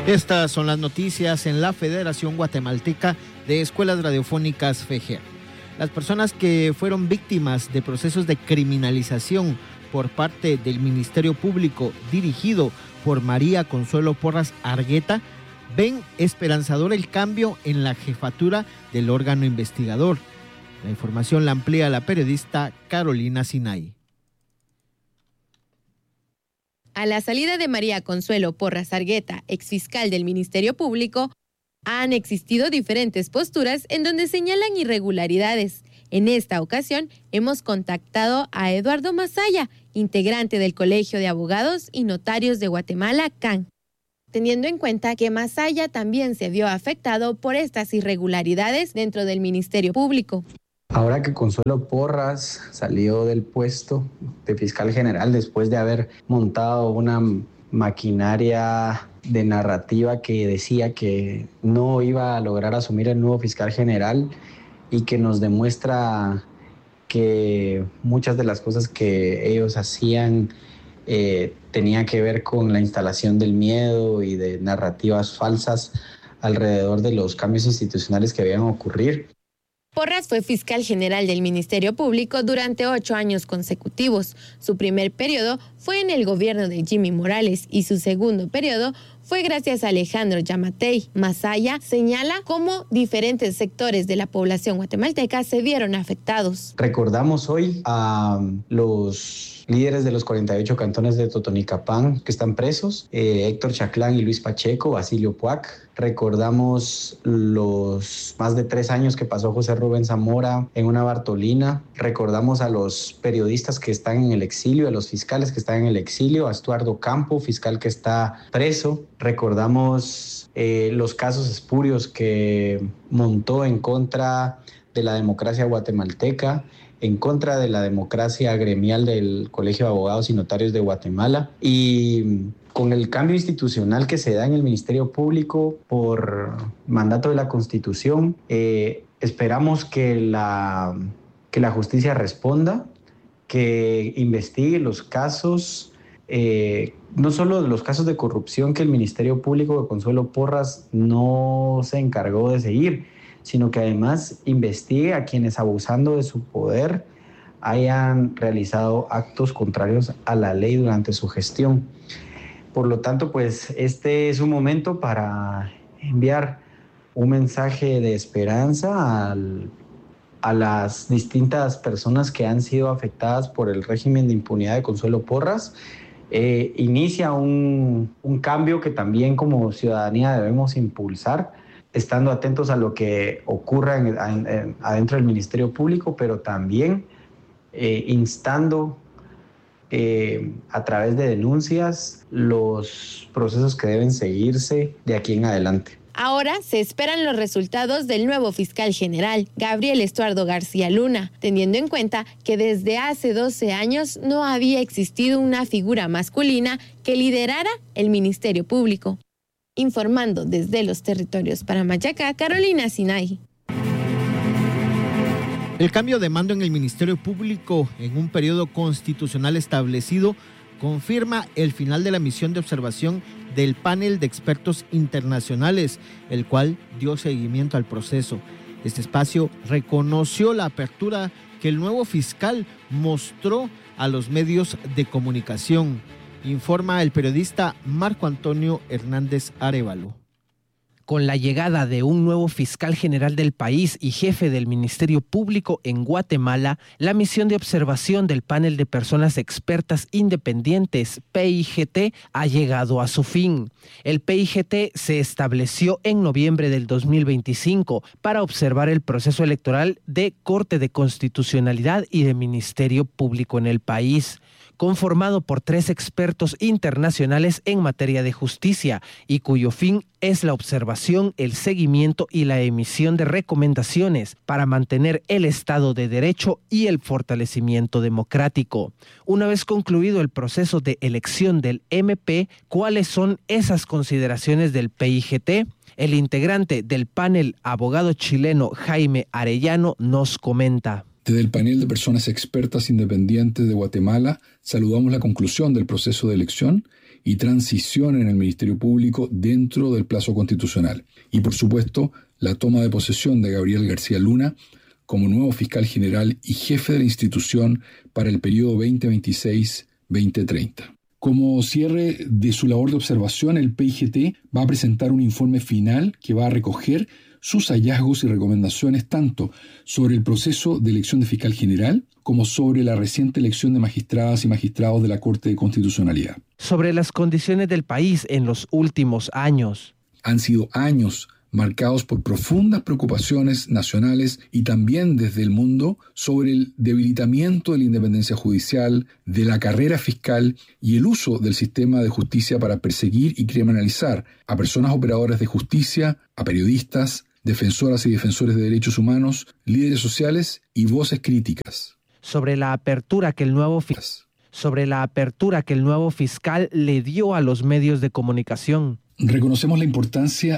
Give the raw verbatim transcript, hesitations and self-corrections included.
Estas son las noticias en la Federación Guatemalteca de Escuelas Radiofónicas FEGER. Las personas que fueron víctimas de procesos de criminalización por parte del Ministerio Público dirigido por María Consuelo Porras Argueta ven esperanzador el cambio en la jefatura del órgano investigador. La información la amplía la periodista Carolina Sinay. A la salida de María Consuelo Porras Argueta, exfiscal del Ministerio Público, han existido diferentes posturas en donde señalan irregularidades. En esta ocasión hemos contactado a Eduardo Masaya, integrante del Colegio de Abogados y Notarios de Guatemala, C A N, teniendo en cuenta que Masaya también se vio afectado por estas irregularidades dentro del Ministerio Público. Ahora que Consuelo Porras salió del puesto de fiscal general después de haber montado una maquinaria de narrativa que decía que no iba a lograr asumir el nuevo fiscal general y que nos demuestra que muchas de las cosas que ellos hacían eh, tenían que ver con la instalación del miedo y de narrativas falsas alrededor de los cambios institucionales que habían ocurrir. Porras fue fiscal general del Ministerio Público durante ocho años consecutivos. Su primer periodo fue en el gobierno de Jimmy Morales y su segundo periodo fue gracias a Alejandro Yamatei. Masaya señala cómo diferentes sectores de la población guatemalteca se vieron afectados. Recordamos hoy a los líderes de los cuarenta y ocho cantones de Totonicapán que están presos, eh, Héctor Chaclán y Luis Pacheco, Basilio Puac. Recordamos los más de tres años que pasó José Rubén Zamora en una Bartolina. Recordamos a los periodistas que están en el exilio, a los fiscales que están en el exilio, a Estuardo Campo, fiscal que está preso. Recordamos eh, los casos espurios que montó en contra de la democracia guatemalteca, en contra de la democracia gremial del Colegio de Abogados y Notarios de Guatemala. Y con el cambio institucional que se da en el Ministerio Público por mandato de la Constitución, eh, esperamos que la, que la justicia responda, que investigue los casos, eh, no solo los casos de corrupción que el Ministerio Público de Consuelo Porras no se encargó de seguir, sino que además investigue a quienes, abusando de su poder, hayan realizado actos contrarios a la ley durante su gestión. Por lo tanto, pues este es un momento para enviar un mensaje de esperanza al, a las distintas personas que han sido afectadas por el régimen de impunidad de Consuelo Porras. Eh, inicia un, un cambio que también como ciudadanía debemos impulsar, estando atentos a lo que ocurra en, en, en, adentro del Ministerio Público, pero también eh, instando eh, a través de denuncias los procesos que deben seguirse de aquí en adelante. Ahora se esperan los resultados del nuevo fiscal general, Gabriel Estuardo García Luna, teniendo en cuenta que desde hace doce años no había existido una figura masculina que liderara el Ministerio Público. Informando desde los territorios para Mayacá, Carolina Sinay. El cambio de mando en el Ministerio Público en un periodo constitucional establecido confirma el final de la misión de observación del panel de expertos internacionales, el cual dio seguimiento al proceso. Este espacio reconoció la apertura que el nuevo fiscal mostró a los medios de comunicación, informa el periodista Marco Antonio Hernández Arévalo. Con la llegada de un nuevo fiscal general del país y jefe del Ministerio Público en Guatemala, la misión de observación del panel de personas expertas independientes, P I G T, ha llegado a su fin. El P I G T se estableció en noviembre del dos mil veinticinco para observar el proceso electoral de Corte de Constitucionalidad y de Ministerio Público en el país, conformado por tres expertos internacionales en materia de justicia y cuyo fin es la observación, el seguimiento y la emisión de recomendaciones para mantener el Estado de Derecho y el fortalecimiento democrático. Una vez concluido el proceso de elección del M P, ¿cuáles son esas consideraciones del P I G T? El integrante del panel, abogado chileno Jaime Arellano, nos comenta. Desde el panel de personas expertas independientes de Guatemala, saludamos la conclusión del proceso de elección y transición en el Ministerio Público dentro del plazo constitucional. Y por supuesto, la toma de posesión de Gabriel García Luna como nuevo fiscal general y jefe de la institución para el periodo veinte veintiséis a veinte treinta. Como cierre de su labor de observación, el P I G T va a presentar un informe final que va a recoger sus hallazgos y recomendaciones tanto sobre el proceso de elección de fiscal general como sobre la reciente elección de magistradas y magistrados de la Corte de Constitucionalidad. Sobre las condiciones del país en los últimos años. Han sido años marcados por profundas preocupaciones nacionales y también desde el mundo sobre el debilitamiento de la independencia judicial, de la carrera fiscal y el uso del sistema de justicia para perseguir y criminalizar a personas operadoras de justicia, a periodistas, defensoras y defensores de derechos humanos, líderes sociales y voces críticas. Sobre la apertura que el nuevo fi- sobre la apertura que el nuevo fiscal le dio a los medios de comunicación. Reconocemos la importancia